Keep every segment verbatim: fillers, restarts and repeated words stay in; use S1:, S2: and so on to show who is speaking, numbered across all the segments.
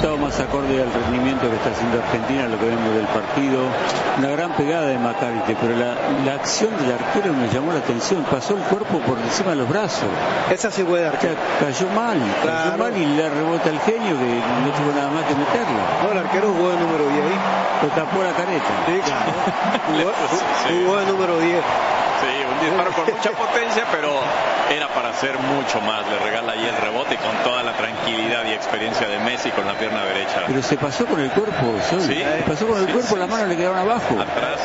S1: estado más acorde al rendimiento que está haciendo Argentina, lo que vemos del partido. Una gran pegada de McAllister, pero la, la acción del arquero me llamó la atención. Pasó el cuerpo por encima de los brazos.
S2: Esa sí fue de arquero.
S1: O sea, cayó mal,
S2: claro.
S1: cayó mal y le rebota el genio que no tuvo nada más que meterla.
S2: No, el arquero jugó el número diez ahí.
S1: Lo tapó la careta.
S2: Sí, claro. jugó,
S3: sí.
S2: jugó el número diez.
S3: Sí, un disparo con mucha potencia, pero era para hacer mucho más. Le regala ahí el rebote con toda la tranquilidad y experiencia de Messi con la pierna derecha.
S1: Pero se pasó con el cuerpo, Sol.
S3: Sí,
S1: se pasó con el
S3: sí,
S1: cuerpo,
S3: sí,
S1: las manos
S3: sí.
S1: le quedaron abajo.
S3: Atrás,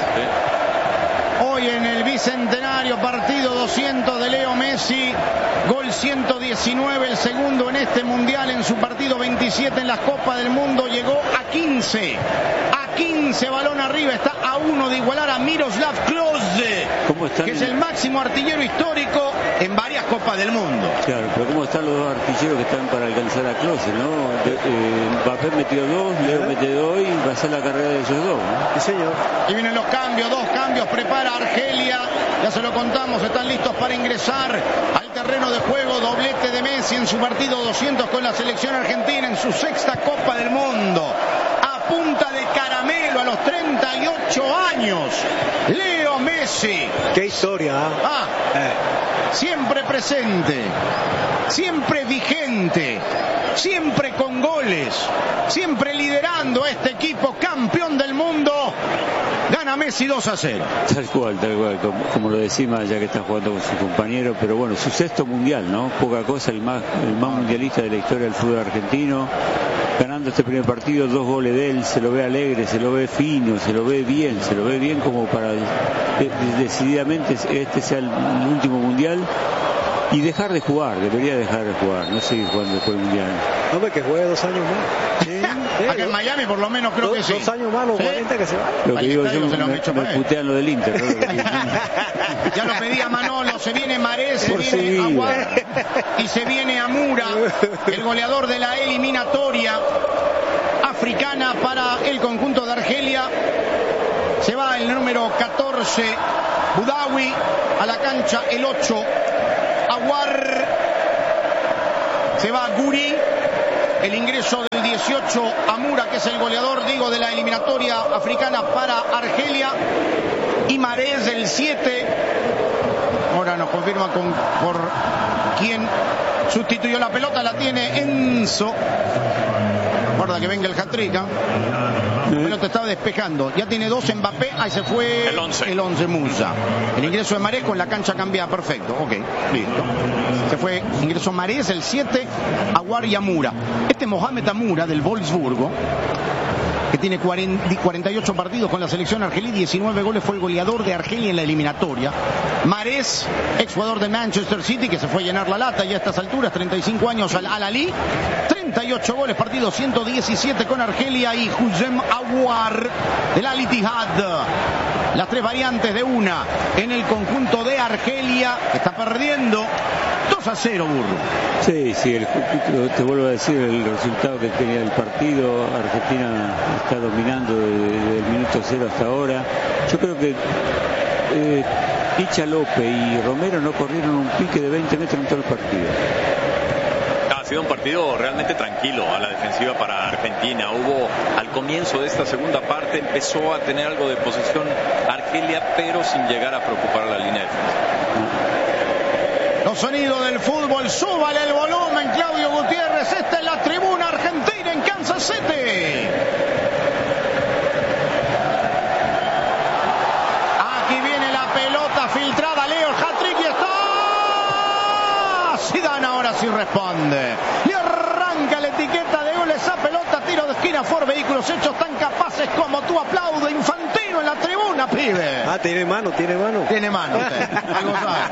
S3: sí.
S4: Hoy en el Bicentenario, partido doscientos de Leo Messi, gol ciento diecinueve, el segundo en este Mundial, en su partido veintisiete en las Copas del Mundo, llegó a quince. A quince, balón arriba, está a uno de igualar a Miroslav Klose, que es el máximo artillero histórico en varias Copas del Mundo.
S1: Claro, pero ¿cómo están los dos artilleros que están para alcanzar a Klose, no? Eh, Mbappé metió dos, Leo metió dos y va a ser la carrera de esos dos, ¿no?
S2: Sí, señor.
S4: Y vienen los cambios, dos cambios, prepara Argelia, ya se lo contamos, están listos para ingresar al terreno de juego. Doblete de Messi en su partido doscientos con la selección argentina en su sexta Copa del Mundo. A punta de caramelo a los treinta y ocho años, Leo Messi.
S2: Qué historia, ¿eh?
S4: Ah,
S2: eh.
S4: siempre presente, siempre vigente, siempre con goles, siempre liderando a este equipo campeón del mundo. Gana Messi dos a cero.
S1: Tal cual, tal cual, como, como lo decimos ya que está jugando con su compañero, pero bueno, su sexto mundial, ¿no? Poca cosa, el más, el más mundialista de la historia del fútbol argentino, ganando este primer partido, dos goles de él, se lo ve alegre, se lo ve fino, se lo ve bien, se lo ve bien como para de, de, decididamente este sea el, el último mundial y dejar de jugar, debería dejar de jugar, no seguir jugando después del mundial.
S2: Hombre, que juegue dos años más.
S4: Sí, sí, acá en Miami por lo menos creo
S2: dos,
S4: que sí.
S2: Dos años más, los ¿sí? cuarenta que se van.
S1: Lo que digo yo,
S4: se lo
S1: me,
S4: hecho
S1: me putean lo del Inter. ¿No?
S4: Ya lo pedía Manolo, se viene Marés, se
S1: por
S4: viene
S1: seguido.
S4: Aguar y se viene Amura, el goleador de la eliminatoria africana para el conjunto de Argelia. Se va el número catorce, Boudaoui, a la cancha el ocho, Aguar, se va Guri, el ingreso del dieciocho, Amura, que es el goleador, digo, de la eliminatoria africana para Argelia, y Marés el siete. Ahora nos confirma con, por quién sustituyó la pelota, la tiene Enzo. Guarda que venga el hat-trick, ¿eh? La pelota estaba despejando. Ya tiene dos Mbappé. Ahí se fue
S3: el once.
S4: El once Musa. El ingreso de Marés con la cancha cambiada. Perfecto. Ok, listo. Se fue ingreso Marés, el siete, Aguar y Amura. Este Mohamed Amura del Wolfsburgo, que tiene cuarenta y ocho partidos con la selección argelí, diecinueve goles, fue el goleador de Argelia en la eliminatoria. Marés, exjugador de Manchester City, que se fue a llenar la lata ya a estas alturas, treinta y cinco años al Al-Ahly, treinta y ocho goles, partido ciento diecisiete con Argelia, y Hussein Aouar del Al-Ittihad. Las tres variantes de una en el conjunto de Argelia, que está perdiendo dos a cero, Burro.
S1: Sí, sí, el, te vuelvo a decir el resultado que tenía el partido. Argentina está dominando desde el minuto cero hasta ahora. Yo creo que eh, Picha López y Romero no corrieron un pique de veinte metros en todo el partido.
S3: Ha sido un partido realmente tranquilo a la defensiva para Argentina. Hubo al comienzo de esta segunda parte, empezó a tener algo de posesión Argelia, pero sin llegar a preocupar a la línea de defensa.
S4: Los sonidos del fútbol, súbale el volumen, Claudio Gutiérrez. Esta es la tribuna argentina en Kansas City. Aquí viene la pelota filtrada, Leo, el hat-trick, y está Zidane, ahora sí responde. Le arranca la etiqueta de gol esa pelota, tiro de esquina, por vehículos hechos tan capaces como tú. Aplaudo Infantino en la tribuna, pibe.
S2: Ah, tiene mano, tiene mano.
S4: Tiene mano usted, algo sabe.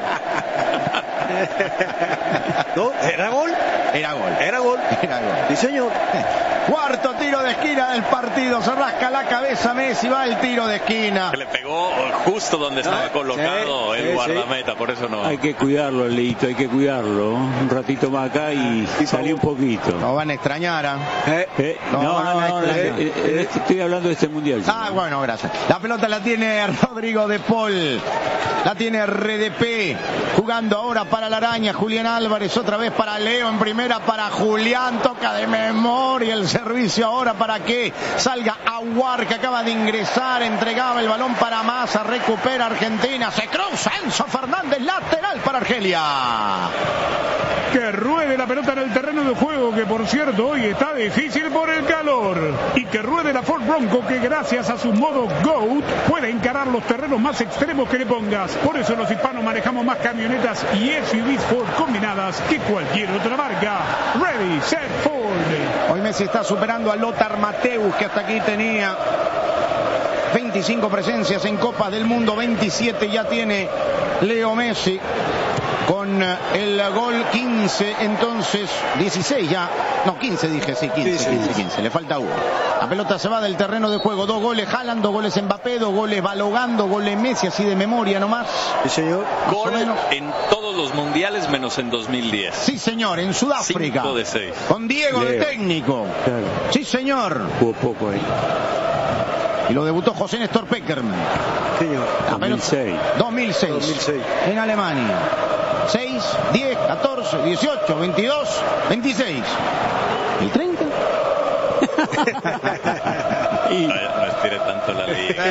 S2: No, era gol.
S4: Era gol.
S2: Era gol.
S4: Era gol.
S2: Sí, señor.
S4: Cuarto tiro de esquina del partido. Se rasca la cabeza Messi. Va el tiro de esquina.
S3: Que le pegó justo donde estaba
S2: ah,
S3: colocado
S2: sí,
S3: el
S2: sí,
S3: guardameta. Por eso no.
S1: Hay que cuidarlo, Leito, hay que cuidarlo. Un ratito más acá y
S2: ah,
S1: salió un poquito.
S4: No van a extrañar, ¿eh?
S2: Eh,
S1: Eh,
S4: No,
S1: no, no,
S4: no,
S1: no,
S4: no,
S1: no,
S4: no.
S1: eh, eh, estoy hablando de este mundial.
S4: Ah, bueno, gracias. La pelota la tiene Rodrigo de Paul. La tiene R D P. Jugando ahora para la araña. Julián Álvarez otra vez para Leo en primera para Julián. Toca de memoria el servicio ahora para que salga Aouar, que acaba de ingresar, entregaba el balón para Massa, recupera Argentina, se cruza Enzo Fernández, lateral para Argelia.
S5: Que ruede la pelota en el terreno de juego, que por cierto hoy está difícil por el calor. Y que ruede la Ford Bronco, que gracias a su modo GOAT puede encarar los terrenos más extremos que le pongas. Por eso los hispanos manejamos más camionetas y S U Vs Ford combinadas que cualquier otra marca. Ready, set, Ford.
S4: Hoy Messi está superando a Lothar Matthäus, que hasta aquí tenía veinticinco presencias en Copas del Mundo, veintisiete ya tiene Leo Messi. Con el gol quince, entonces dieciséis ya, no quince dije, sí, quince, quince, quince, le falta uno. La pelota se va del terreno de juego, dos goles Haaland, dos goles Mbappé, dos goles Balogan, dos goles Messi, así de memoria nomás.
S2: Sí, señor.
S3: Gol en todos los mundiales menos en dos mil diez.
S4: Sí, señor, en Sudáfrica.
S3: cinco de seis.
S4: Con Diego
S1: Leo.
S4: de técnico.
S1: Claro.
S4: Sí, señor.
S1: Jugó poco ahí.
S4: Y lo debutó José Néstor Peckerman.
S2: Señor.
S4: La pelota-
S1: dos mil seis.
S4: dos mil seis.
S2: dos mil seis.
S4: En Alemania. seis, diez, catorce, dieciocho, veintidós, veintiséis. ¿El treinta?
S3: Y... No, no estire tanto la liga.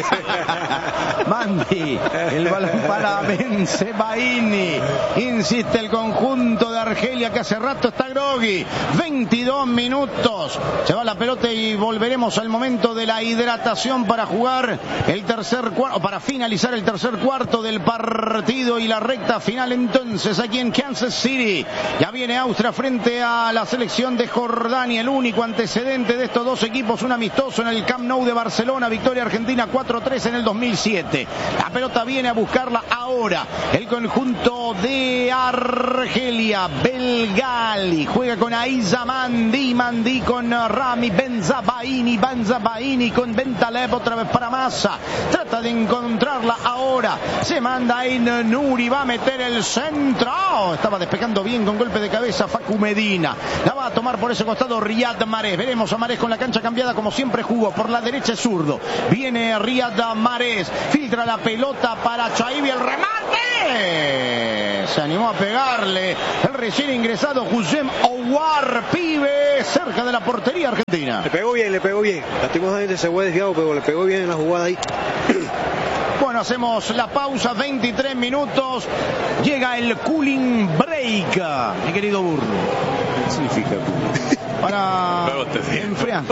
S4: Mandi, el balón para Bensebaini. Insiste el conjunto de Argelia, que hace rato está groggy. veintidós minutos. Se va la pelota y volveremos al momento de la hidratación para jugar el tercer cuarto, para finalizar el tercer cuarto del partido y la recta final entonces aquí en Kansas City. Ya viene Austria frente a la selección de Jordania. El único antecedente de estos dos equipos, un amistoso en el Camp Nou de Barcelona, victoria argentina cuatro tres en el dos mil siete. La pelota viene a buscarla ahora el conjunto de Argelia. Belgali juega con Aiza Mandi, Mandi con Rami Benzabaini, Benzabaini con Bentaleb, otra vez para Massa, trata de encontrarla ahora, se manda en Nuri, va a meter el centro, oh, estaba despejando bien con golpe de cabeza Facu Medina, la va a tomar por ese costado Riyad Mahrez. Veremos a Mahrez con la cancha cambiada como siempre jugó, por la derecha es zurdo, viene Riyad Mahrez, filtra la pelota para Chaibi, el remate, se animó a pegarle el recién ingresado Hussein Aouar, pibe, cerca de la portería argentina.
S2: Le pegó bien, le pegó bien. Lastimosamente se fue desviado, pero le pegó bien en la jugada ahí.
S4: Bueno, hacemos la pausa, veintitrés minutos. Llega el cooling break, mi querido Burro.
S1: ¿Qué significa?
S4: Para
S3: Luego te digo.
S4: enfriar.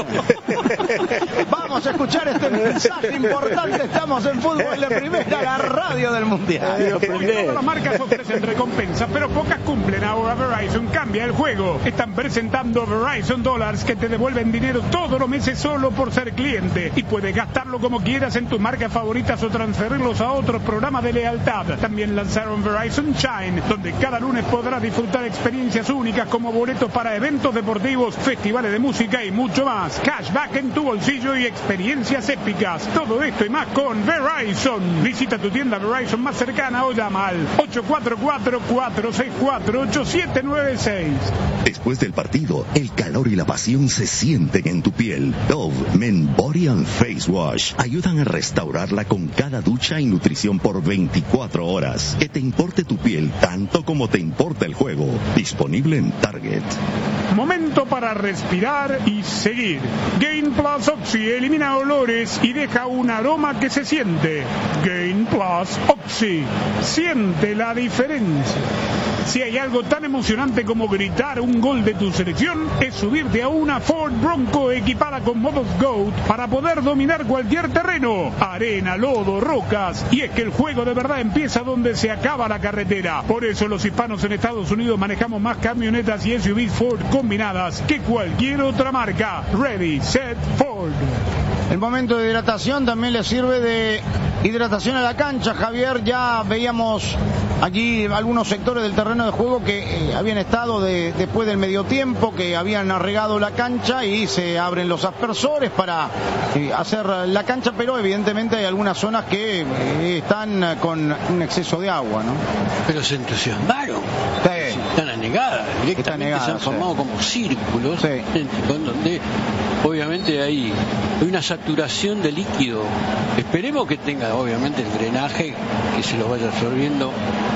S4: Vamos a escuchar este mensaje importante. Estamos en Fútbol de Primera, la radio del Mundial.
S5: Hoy todas las marcas ofrecen recompensas, pero pocas cumplen. Ahora Verizon cambia el juego. Están presentando Verizon Dollars, que te devuelven dinero todos los meses solo por ser cliente. Y puedes gastarlo como quieras en tus marcas favoritas o transferirlos a otros programas de lealtad. También lanzaron Verizon Shine, donde cada lunes podrás disfrutar experiencias únicas como boletos para eventos deportivos, festivales de música y mucho más. Cashback en tu bolsillo y experiencias épicas. Todo esto y más con Verizon. Visita tu tienda Verizon más cercana o llama al ocho cuatro cuatro, cuatro seis cuatro, ocho siete nueve seis.
S6: Después del partido, el calor y la pasión se sienten en tu piel. Dove Men Body and Face Wash ayudan a restaurarla con cada ducha y nutrición por veinticuatro horas. Que te importe tu piel tanto como te importa el juego. Disponible en Target.
S5: Momento para respirar y seguir. Gain Plus Oxy elimina olores y deja un aroma que se siente. Gain Plus Oxy. Siente la diferencia. Si hay algo tan emocionante como gritar un gol de tu selección, es subirte a una Ford Bronco equipada con modos GOAT para poder dominar cualquier terreno, arena, lodo, rocas. Y es que el juego de verdad empieza donde se acaba la carretera. Por eso los hispanos en Estados Unidos manejamos más camionetas y S U Vs Ford combinadas que cualquier otra marca. Ready, set, Ford.
S4: El momento de hidratación también le sirve de hidratación a la cancha. Javier, ya veíamos allí algunos sectores del terreno de juego que eh, habían estado de, después del medio tiempo, que habían regado la cancha y se abren los aspersores para eh, hacer la cancha, pero evidentemente hay algunas zonas que eh, están con un exceso de agua, ¿no?
S7: Pero se entusiasmaron.
S4: Sí.
S7: Están anegadas, directamente
S4: Está negada,
S7: se han formado
S4: sí.
S7: como círculos,
S4: Sí.
S7: con donde obviamente hay, hay una saturación de líquido. Esperemos que tenga obviamente el drenaje, que se lo vaya absorbiendo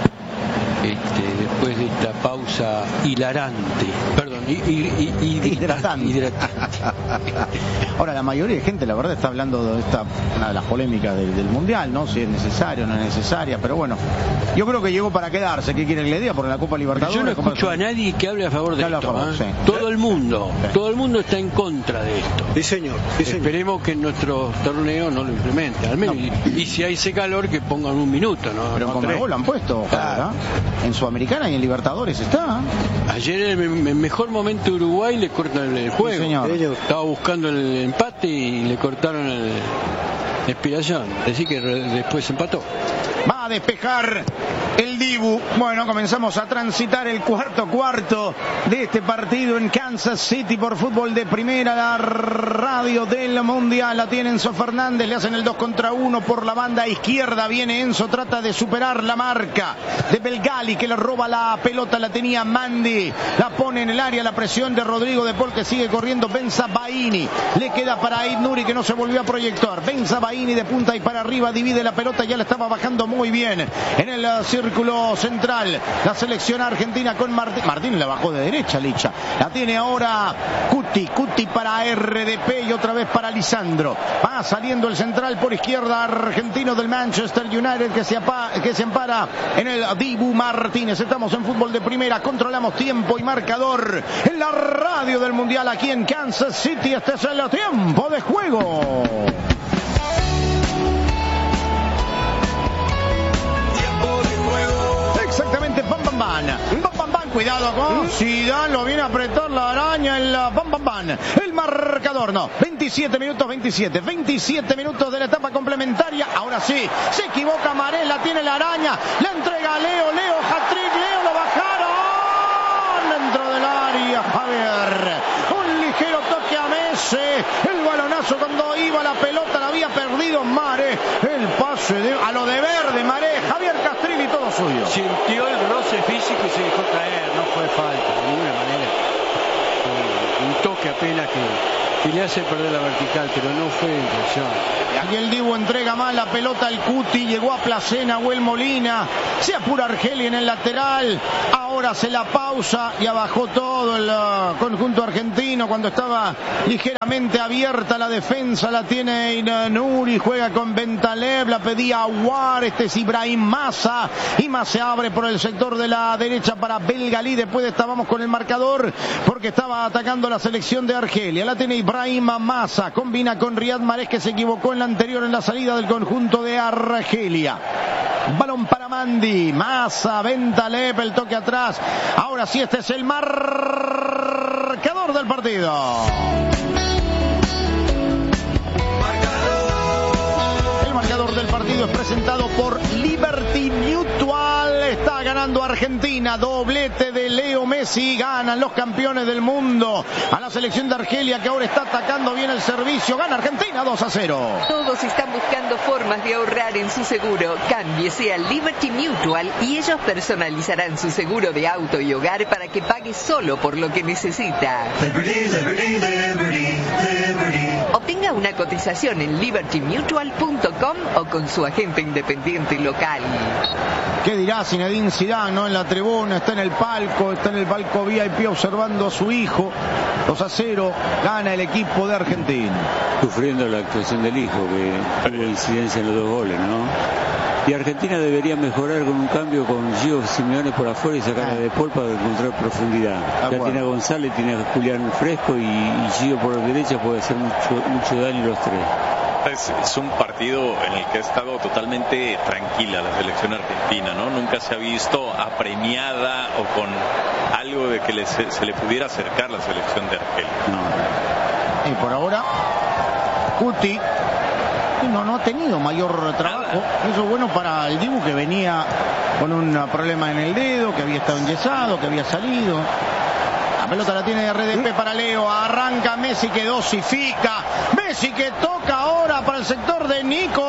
S7: este, después de esta pausa hilarante, perdón, hi- hi- hi- hidratante.
S4: Hidratante.
S7: hidratante.
S4: Ahora, la mayoría de gente, la verdad, está hablando de esta, una de las polémicas del, del Mundial, ¿no? Si es necesario o no es necesaria, pero bueno, yo creo que llegó para quedarse. ¿Qué quiere que le diga? Por la Copa Libertadores.
S7: Yo no escucho a nadie que hable a favor de
S4: esto.
S7: Favor,
S4: ¿eh? Sí.
S7: Todo el mundo,
S4: sí.
S7: todo el mundo está en contra de esto.
S2: Sí, señor. Sí, señor.
S7: Esperemos que en nuestro torneo no lo implementen, al menos. No. Y, y si hay ese calor, que pongan un minuto, ¿no?
S4: Pero
S7: no
S4: con Conmebol lo han puesto, ojalá, ¿eh? En Sudamericana y en Libertadores está.
S7: Ayer en el, el mejor momento de Uruguay le cortan el, el juego.
S4: Sí, señor.
S7: Estaba buscando el empate y le cortaron el, la expiración. Así que re, después empató.
S4: Va a despejar el Dibu. Bueno, comenzamos a transitar el cuarto cuarto de este partido en Kansas City por Fútbol de Primera, la radio del Mundial. La tiene Enzo Fernández, le hacen el dos contra uno por la banda izquierda. Viene Enzo, trata de superar la marca de Belgali, que le roba la pelota, la tenía Mandi. La pone en el área, la presión de Rodrigo de Paul, que sigue corriendo. Benzabaini, le queda para Aid Nuri, que no se volvió a proyectar. Benzabaini de punta y para arriba, divide la pelota, ya la estaba bajando muy bien en el uh, círculo central. La selección argentina con Martín. Martín la bajó de derecha, Licha. La tiene ahora Cuti. Cuti para R D P y otra vez para Lisandro. Va saliendo el central por izquierda argentino del Manchester United, que se, apa, que se ampara en el Dibu Martínez. Estamos en Fútbol de Primera. Controlamos tiempo y marcador en la radio del Mundial aquí en Kansas City. Este es el tiempo de juego. Exactamente, pam pam pam, pam pam pam, cuidado con Zidane, lo viene a apretar la araña, el pam pam pam, el marcador, no, veintisiete minutos, veintisiete, veintisiete minutos de la etapa complementaria. Ahora sí, se equivoca Maré, la tiene la araña, la entrega a Leo, Leo, hat-trick, Leo, lo bajaron dentro del área, Javier, un ligero toque a Messi, el balonazo cuando iba la pelota la había perdido Maré, el pase de, a lo de verde Maré, Javier Castrilli, todo suyo.
S7: Sintió el roce físico y se dejó caer, no fue falta de ninguna manera. Un toque apenas que, que le hace perder la vertical, pero no fue intención.
S4: Aquí el Dibu entrega mal la pelota al Cuti, llegó a Placena, Huel Molina, se apura Argeli en el lateral, ahora se la pausa y abajó todo el uh, conjunto argentino cuando estaba ligeramente abierta la defensa, la tiene Nuri, juega con Bentaleb, la pedía Aouar, este es Ibrahim Massa, y Massa se abre por el sector de la derecha para Belgali, después estábamos con el marcador porque estaba atacando la selección de Argelia, la tiene Ibrahim Massa, combina con Riyad Mahrez, que se equivocó en la anterior en la salida del conjunto de Argelia. Balón para Mandi, Massa, Bentaleb, el toque atrás. Ahora sí, este es el marcador del partido. El marcador del partido es presentado por Liberty Mutual. Está ganando Argentina, doblete de Leo Messi, ganan los campeones del mundo a la selección de Argelia, que ahora está atacando bien el servicio, gana Argentina dos a cero.
S8: Todos están buscando formas de ahorrar en su seguro. Cámbiese a Liberty Mutual y ellos personalizarán su seguro de auto y hogar para que pague solo por lo que necesita.
S9: Liberty, liberty, liberty, liberty.
S8: Obtenga una cotización en liberty mutual punto com o con su agente independiente local.
S4: ¿Qué dirá Zinedine Zidane, no? En la tribuna, está en el palco, está en el palco V I P observando a su hijo. dos a cero, gana el equipo de Argentina.
S1: Sufriendo la actuación del hijo, que tuvo incidencia en los dos goles, ¿no? Y Argentina debería mejorar con un cambio con Gio Simeone por afuera y sacar a De Paul para encontrar profundidad. Ya tiene a González, tiene a Julián Fresco y, y Gio por la derecha puede hacer mucho, mucho daño los tres.
S3: Es, es un partido en el que ha estado totalmente tranquila la selección argentina, ¿no? Nunca se ha visto apremiada o con algo de que le, se, se le pudiera acercar la selección de Argelia.
S4: No. Y por ahora, Cuti no, no ha tenido mayor trabajo. Eso es bueno para el Dibu, que venía con un problema en el dedo, que había estado enyesado, que había salido. La pelota la tiene R D P para Leo, arranca Messi, que dosifica, Messi que toca ahora para el sector de Nico